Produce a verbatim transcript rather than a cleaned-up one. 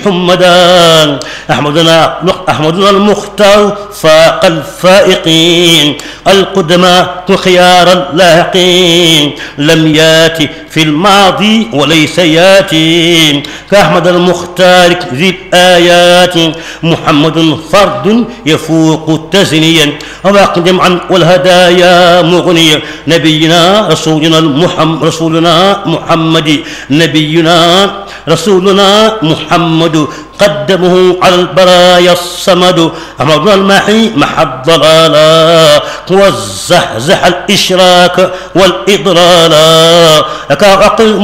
محمدا أحمدنا أحمدنا المختار فاق الفائقين القدماء خيار اللاحقين لم ياتي في الماضي وليس ياتي كأحمد المختار ذي الآيات محمد فرد يفوق تزنيا وأقدم عن والهدايا مغنيا نبينا رسولنا المحمد رسولنا محمد نبينا رسولنا محمد قدمه على البرايا الصمد أمرنا المحي مع الضلالا والزحزح الإشراك والإضلالا